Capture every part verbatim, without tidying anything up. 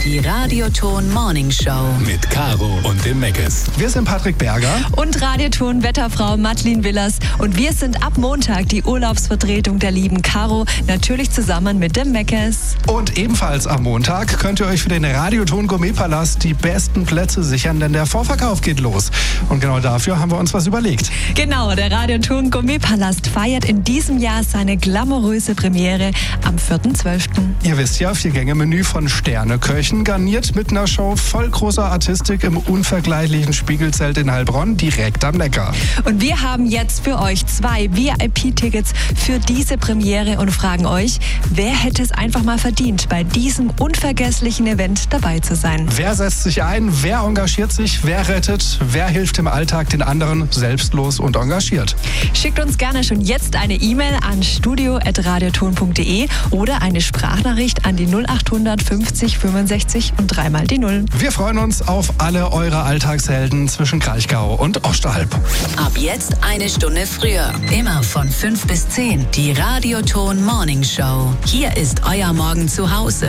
Die Radioton Morning Show mit Caro und dem Meckes. Wir sind Patrick Berger und Radioton Wetterfrau Madeleine Willers. Und wir sind ab Montag die Urlaubsvertretung der lieben Caro, natürlich zusammen mit dem Meckes. Und ebenfalls am Montag könnt ihr euch für den Radioton Gourmetpalast die besten Plätze sichern, denn der Vorverkauf geht los. Und genau dafür haben wir uns was überlegt. Genau, der Radioton Gourmetpalast feiert in diesem Jahr seine glamouröse Premiere am vierten zwölften Ihr wisst ja, Vier-Gänge-Menü von Sterneköchen, garniert mit einer Show voll großer Artistik im unvergleichlichen Spiegelzelt in Heilbronn, direkt am Neckar. Und wir haben jetzt für euch zwei V I P-Tickets für diese Premiere und fragen euch, wer hätte es einfach mal verdient, bei diesem unvergesslichen Event dabei zu sein? Wer setzt sich ein, wer engagiert sich, wer rettet, wer hilft im Alltag den anderen selbstlos und engagiert? Schickt uns gerne schon jetzt eine E-Mail an studio at radioton punkt de oder eine Sprachnachricht an die null acht hundert fünfzig fünfundsechzig und dreimal die Null. Wir freuen uns auf alle eure Alltagshelden zwischen Kraichgau und Osterhalb. Ab jetzt eine Stunde früher. Immer von fünf bis zehn. Die Radioton Morning Show. Hier ist euer Morgen zu Hause.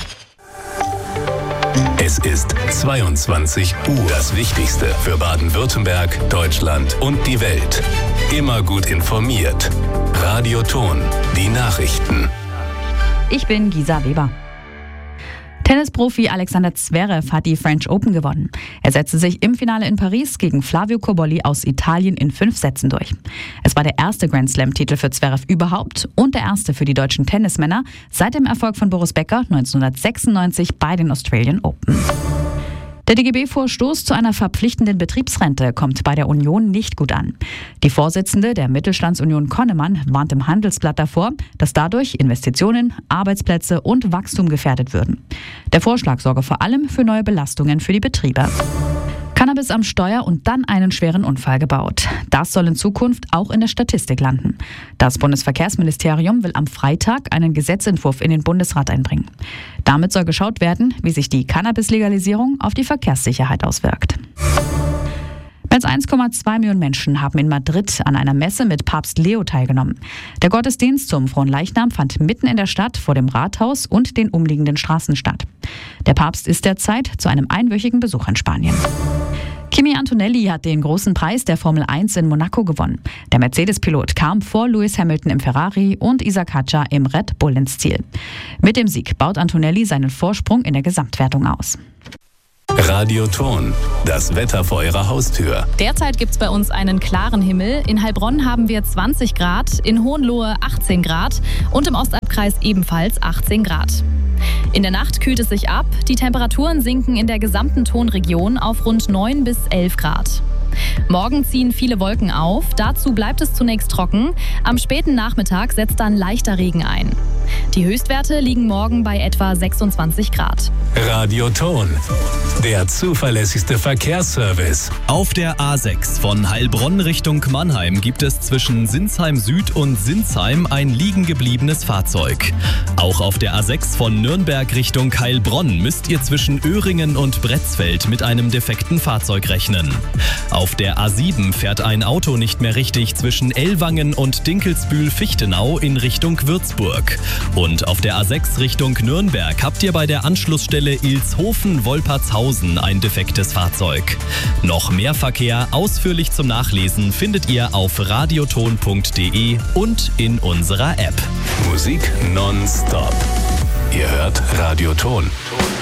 Es ist zweiundzwanzig Uhr. Das Wichtigste für Baden-Württemberg, Deutschland und die Welt. Immer gut informiert. Radioton. Die Nachrichten. Ich bin Gisa Weber. Tennisprofi Alexander Zverev hat die French Open gewonnen. Er setzte sich im Finale in Paris gegen Flavio Cobolli aus Italien in fünf Sätzen durch. Es war der erste Grand Slam-Titel für Zverev überhaupt und der erste für die deutschen Tennismänner seit dem Erfolg von Boris Becker neunzehnhundertsechsundneunzig bei den Australian Open. Der D G B-Vorstoß zu einer verpflichtenden Betriebsrente kommt bei der Union nicht gut an. Die Vorsitzende der Mittelstandsunion Konnemann warnt im Handelsblatt davor, dass dadurch Investitionen, Arbeitsplätze und Wachstum gefährdet würden. Der Vorschlag sorge vor allem für neue Belastungen für die Betriebe. Cannabis am Steuer und dann einen schweren Unfall gebaut. Das soll in Zukunft auch in der Statistik landen. Das Bundesverkehrsministerium will am Freitag einen Gesetzentwurf in den Bundesrat einbringen. Damit soll geschaut werden, wie sich die Cannabis-Legalisierung auf die Verkehrssicherheit auswirkt. Mehr als eins Komma zwei Millionen Menschen haben in Madrid an einer Messe mit Papst Leo teilgenommen. Der Gottesdienst zum Fronleichnam fand mitten in der Stadt vor dem Rathaus und den umliegenden Straßen statt. Der Papst ist derzeit zu einem einwöchigen Besuch in Spanien. Kimi Antonelli hat den großen Preis der Formel eins in Monaco gewonnen. Der Mercedes-Pilot kam vor Lewis Hamilton im Ferrari und Isaac Hadjar im Red Bull ins Ziel. Mit dem Sieg baut Antonelli seinen Vorsprung in der Gesamtwertung aus. Radioton. Das Wetter vor eurer Haustür. Derzeit gibt es bei uns einen klaren Himmel. In Heilbronn haben wir zwanzig Grad, in Hohenlohe achtzehn Grad und im Ostalbkreis ebenfalls achtzehn Grad. In der Nacht kühlt es sich ab. Die Temperaturen sinken in der gesamten Tonregion auf rund neun bis elf Grad. Morgen ziehen viele Wolken auf. Dazu bleibt es zunächst trocken. Am späten Nachmittag setzt dann leichter Regen ein. Die Höchstwerte liegen morgen bei etwa sechsundzwanzig Grad. Radioton. Der zuverlässigste Verkehrsservice. Auf der A sechs von Heilbronn Richtung Mannheim gibt es zwischen Sinsheim Süd und Sinsheim ein liegen gebliebenes Fahrzeug. Auch auf der A sechs von Nürnberg Richtung Heilbronn müsst ihr zwischen Öhringen und Bretzfeld mit einem defekten Fahrzeug rechnen. Auf der A sieben fährt ein Auto nicht mehr richtig zwischen Ellwangen und Dinkelsbühl-Fichtenau in Richtung Würzburg. Und auf der A sechs Richtung Nürnberg habt ihr bei der Anschlussstelle Ilshofen-Wolpertshausen ein defektes Fahrzeug. Noch mehr Verkehr ausführlich zum Nachlesen findet ihr auf radioton punkt de und in unserer App. Musik nonstop. Ihr hört Radioton.